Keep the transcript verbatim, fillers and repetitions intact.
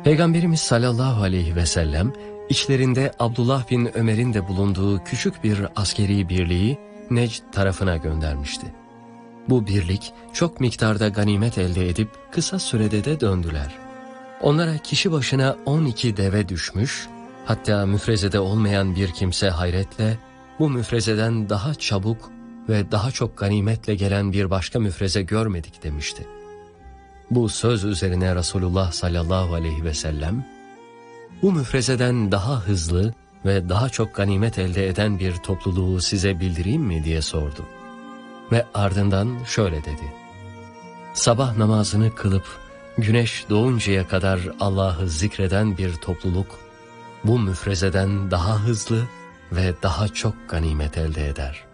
Peygamberimiz sallallahu aleyhi ve sellem, içlerinde Abdullah bin Ömer'in de bulunduğu küçük bir askeri birliği Necd tarafına göndermişti. Bu birlik çok miktarda ganimet elde edip kısa sürede de döndüler. Onlara kişi başına on iki deve düşmüş, hatta müfrezede olmayan bir kimse hayretle, bu müfrezeden daha çabuk ve daha çok ganimetle gelen bir başka müfreze görmedik demişti. Bu söz üzerine Resulullah sallallahu aleyhi ve sellem, bu müfrezeden daha hızlı ve daha çok ganimet elde eden bir topluluğu size bildireyim mi diye sordu. Ve ardından şöyle dedi: sabah namazını kılıp güneş doğuncaya kadar Allah'ı zikreden bir topluluk, bu müfrezeden daha hızlı ve daha çok ganimet elde eder.